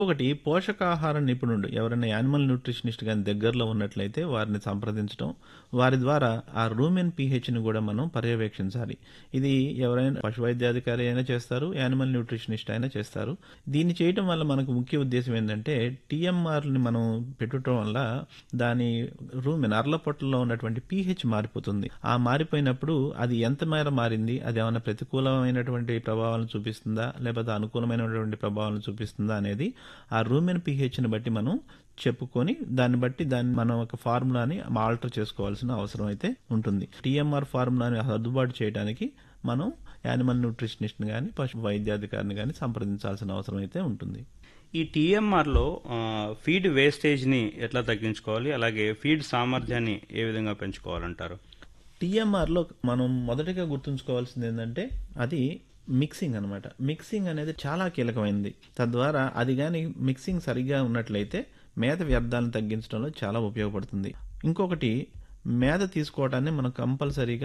ఒకటి పోషకాహార నిపుణుడు ఎవరైనా యానిమల్ న్యూట్రిషనిస్ట్ గాని దగ్గరలో ఉన్నట్లయితే వారిని సంప్రదించడం, వారి ద్వారా ఆ రూమెన్ పీహెచ్‌ని కూడా మనం పర్యవేక్షించాలి. ఇది ఎవరైనా పశు వైద్యాధికారి అయినా చేస్తారు, యానిమల్ న్యూట్రిషనిస్ట్ అయినా చేస్తారు. దీన్ని చేయటం వల్ల మనకు ముఖ్య ఉద్దేశ్యం ఏంటంటే టీఎంఆర్‌ని మనం పెట్టుటం వల్ల దాని రూమెన్ అర్లపొట్టలో ఉన్నటువంటి పీహెచ్ మారిపోతుంది. ఆ మారిపోయినప్పుడు అది ఎంత మేర మారింది, అది ఏమైనా ప్రతికూలమైనటువంటి ప్రభావాలను చూపిస్తుందా, లేకపోతే అనుకూలమైనటువంటి ప్రభావాలను చూపిస్తుందా అనేది ఆ రూమెన్ పీహెచ్‌ని బట్టి మనం చెప్పుకొని దాన్ని మనం ఒక ఫార్ములాని ఆల్టర్ చేసుకోవాల్సిన అవసరం అయితే ఉంటుంది. టీఎంఆర్ ఫార్ములాని సర్దుబాటు చేయడానికి మనం యానిమల్ న్యూట్రిషనిస్ట్ని కానీ పశు వైద్యాధికారిని కానీ సంప్రదించాల్సిన అవసరం అయితే ఉంటుంది. ఈ టీఎంఆర్లో ఫీడ్ వేస్టేజ్ని ఎట్లా తగ్గించుకోవాలి, అలాగే ఫీడ్ సామర్థ్యాన్ని ఏ విధంగా పెంచుకోవాలంటారు? టీఎంఆర్లో మనం మొదటిగా గుర్తుంచుకోవాల్సింది ఏంటంటే అది మిక్సింగ్ అనమాట. మిక్సింగ్ అనేది చాలా కీలకమైనది. తద్వారా అది కానీ మిక్సింగ్ సరిగ్గా ఉన్నట్లయితే మేత వ్యర్థాలను తగ్గించడంలో చాలా ఉపయోగపడుతుంది. ఇంకొకటి మేత తీసుకోవడాన్ని మనం కంపల్సరీగా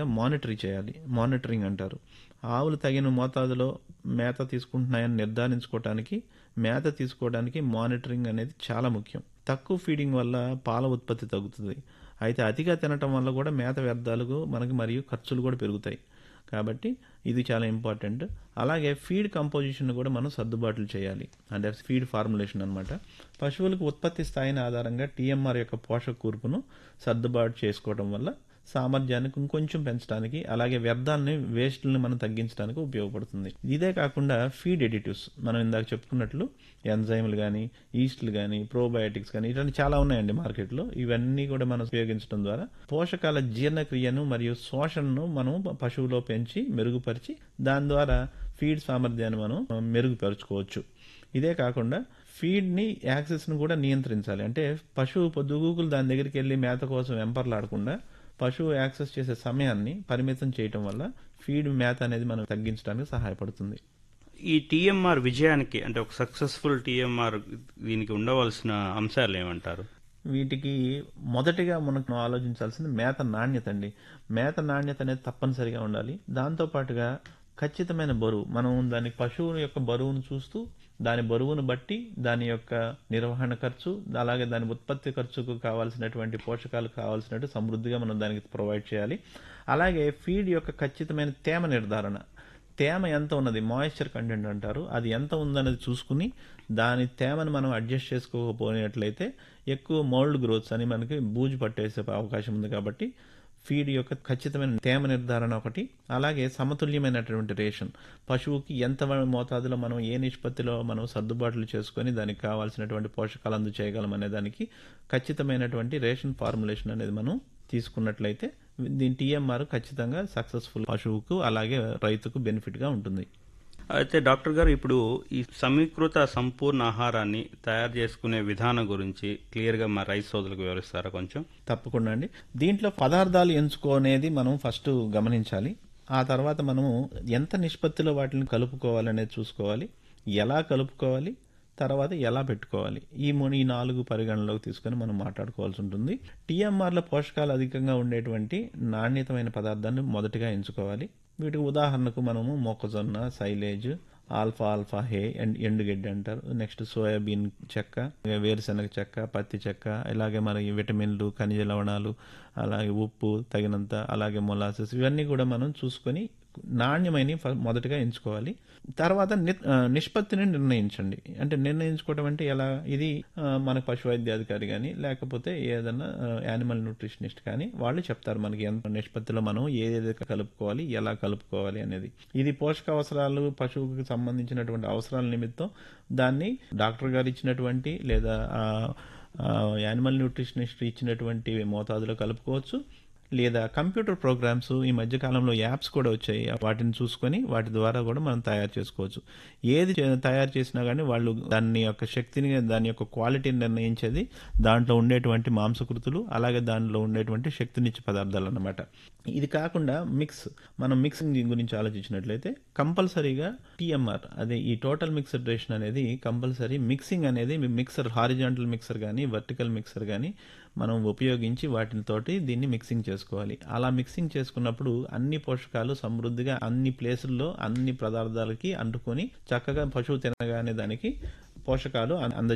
మానిటరింగ్ అంటారు. ఆవులు తగిన మోతాదులో మేత తీసుకుంటున్నాయని నిర్ధారించుకోవడానికి మేత తీసుకోవడానికి మానిటరింగ్ అనేది చాలా ముఖ్యం. తక్కువ ఫీడింగ్ వల్ల పాల ఉత్పత్తి తగ్గుతుంది. అయితే అతిగా తినటం వల్ల కూడా మేత వ్యర్థాలకు మనకి మరియు ఖర్చులు కూడా పెరుగుతాయి. కాబట్టి ఇది చాలా ఇంపార్టెంట్. అలాగే ఫీడ్ కంపోజిషన్ కూడా మనం సర్దుబాట్లు చేయాలి. అంటే ఫీడ్ ఫార్ములేషన్ అనమాట. పశువులకు ఉత్పత్తి స్థాయిని ఆధారంగా టీఎంఆర్ యొక్క పోషక కూర్పును సర్దుబాటు చేసుకోవడం వల్ల సామర్థ్యానికి ఇంకొంచెం పెంచడానికి, అలాగే వ్యర్థాలని వేస్ట్ని మనం తగ్గించడానికి ఉపయోగపడుతుంది. ఇదే కాకుండా ఫీడ్ ఎడిటివ్స్ మనం ఇందాక చెప్పుకున్నట్లు ఎంజైమ్లు కానీ, ఈస్ట్లు కానీ, ప్రోబయోటిక్స్ కానీ ఇలాంటి చాలా ఉన్నాయండి మార్కెట్లో. ఇవన్నీ కూడా మనం ఉపయోగించడం ద్వారా పోషకాల జీర్ణక్రియను మరియు శోషణను మనం పశువులో పెంచి మెరుగుపరిచి దాని ద్వారా ఫీడ్ సామర్థ్యాన్ని మనం మెరుగుపరుచుకోవచ్చు. ఇదే కాకుండా ఫీడ్ని యాక్సెస్ను కూడా నియంత్రించాలి. అంటే పశువు పొద్దుగూకులు దాని దగ్గరికి వెళ్ళి మేత కోసం వెంపర్లాడకుండా పశువు యాక్సెస్ చేసే సమయాన్ని పరిమితం చేయటం వల్ల ఫీడ్ మేత అనేది మనం తగ్గించడానికి సహాయపడుతుంది. ఈ టీఎంఆర్ విజయానికి, అంటే ఒక సక్సెస్ఫుల్ టీఎంఆర్ దీనికి ఉండవలసిన అంశాలు ఏమంటారు? వీటికి మొదటిగా మనకు ఆలోచించాల్సింది మేత నాణ్యత అండి. మేత నాణ్యత అనేది తప్పనిసరిగా ఉండాలి. దాంతోపాటుగా ఖచ్చితమైన బరువు, మనం దాని పశువు యొక్క బరువును చూస్తూ దాని బరువును బట్టి దాని యొక్క నిర్వహణ ఖర్చు, అలాగే దాని ఉత్పత్తి ఖర్చుకు కావాల్సినటువంటి పోషకాలు కావాల్సినట్టు సమృద్ధిగా మనం దానికి ప్రొవైడ్ చేయాలి. అలాగే ఫీడ్ యొక్క ఖచ్చితమైన తేమ నిర్ధారణ, తేమ ఎంత ఉన్నది, మాయిశ్చర్ కంటెంట్ అంటారు, అది ఎంత ఉందనేది చూసుకుని దాని తేమను మనం అడ్జస్ట్ చేసుకోకపోయినట్లయితే ఎక్కువ మోల్డ్ గ్రోత్స్ అని మనకి బూజు పట్టేసే అవకాశం ఉంది. కాబట్టి ఫీడ్ యొక్క ఖచ్చితమైన తేమ నిర్ధారణ ఒకటి, అలాగే సమతుల్యమైనటువంటి రేషన్, పశువుకి ఎంత మోతాదులో మనం ఏ నిష్పత్తిలో మనం సర్దుబాట్లు చేసుకొని దానికి కావాల్సినటువంటి పోషకాలు అందజేయగలం అనే దానికి ఖచ్చితమైనటువంటి రేషన్ ఫార్ములేషన్ అనేది మనం తీసుకున్నట్లయితే దీని టీఎంఆర్ ఖచ్చితంగా సక్సెస్ఫుల్ పశువుకు అలాగే రైతుకు బెనిఫిట్గా ఉంటుంది. అయితే డాక్టర్ గారు, ఇప్పుడు ఈ సమీకృత సంపూర్ణ ఆహారాన్ని తయారు చేసుకునే విధానం గురించి క్లియర్గా మా రైతు సోదరులకు వివరిస్తారా కొంచెం? తప్పకుండా అండి. దీంట్లో పదార్థాలు ఎంచుకోనేది మనం ఫస్ట్ గమనించాలి. ఆ తర్వాత మనము ఎంత నిష్పత్తిలో వాటిని కలుపుకోవాలనేది చూసుకోవాలి, ఎలా కలుపుకోవాలి, తర్వాత ఎలా పెట్టుకోవాలి, ఈ 4 పరిగణలోకి తీసుకొని మనం మాట్లాడుకోవాల్సి ఉంటుంది. టీఎంఆర్లో పోషకాలు అధికంగా ఉండేటువంటి నాణ్యతమైన పదార్థాన్ని మొదటిగా ఎంచుకోవాలి. వీటికి ఉదాహరణకు మనము మొక్కజొన్న, సైలేజ్, ఆల్ఫా హే అండ్ ఎండుగడ్డి అంటారు, నెక్స్ట్ సోయాబీన్ చెక్క, వేరుశనగ చెక్క, పత్తి చెక్క, ఇలాగే మరి విటమిన్లు, ఖనిజ లవణాలు, అలాగే ఉప్పు తగినంత, అలాగే మొలాసెస్, ఇవన్నీ కూడా మనం చూసుకొని నాణ్యమైన మొదటగా ఎంచుకోవాలి. తర్వాత నిష్పత్తిని నిర్ణయించండి. అంటే నిర్ణయించుకోవడం అంటే ఎలా, ఇది మన పశు వైద్యాధికారి కానీ లేకపోతే ఏదైనా యానిమల్ న్యూట్రిషనిస్ట్ కానీ వాళ్ళు చెప్తారు మనకి ఎంత నిష్పత్తిలో మనం ఏదేదో కలుపుకోవాలి, ఎలా కలుపుకోవాలి అనేది. ఇది పోషక అవసరాలు, పశువుకి సంబంధించినటువంటి అవసరాల నిమిత్తం దాన్ని డాక్టర్ గారు ఇచ్చినటువంటి లేదా యానిమల్ న్యూట్రిషనిస్ట్ ఇచ్చినటువంటి మోతాదులో కలుపుకోవచ్చు. లేదా కంప్యూటర్ ప్రోగ్రామ్స్, ఈ మధ్యకాలంలో యాప్స్ కూడా వచ్చాయి, వాటిని చూసుకొని వాటి ద్వారా కూడా మనం తయారు చేసుకోవచ్చు. ఏది తయారు చేసినా కానీ వాళ్ళు దాని యొక్క శక్తిని, దాని యొక్క క్వాలిటీని నిర్ణయించేది దాంట్లో ఉండేటువంటి మాంసకృతులు, అలాగే దానిలో ఉండేటువంటి శక్తినిచ్చే పదార్థాలు అన్నమాట. ఇది కాకుండా మనం మిక్సింగ్ గురించి ఆలోచించినట్లయితే కంపల్సరీగా టీఎంఆర్, అదే ఈ టోటల్ మిక్సర్ రేషన్ అనేది కంపల్సరీ. మిక్సింగ్ అనేది మిక్సర్, హారిజాంటల్ మిక్సర్ కానీ వర్టికల్ మిక్సర్ కానీ మనం ఉపయోగించి వాటితోటి దీన్ని మిక్సింగ్ చేసుకోవాలి. అలా మిక్సింగ్ చేసుకున్నప్పుడు అన్ని పోషకాలు సమృద్ధిగా అన్ని ప్లేసుల్లో అన్ని పదార్థాలకి అంటుకొని చక్కగా పశువు తినగానే దానికి పోషకాలు అందజేయాలి.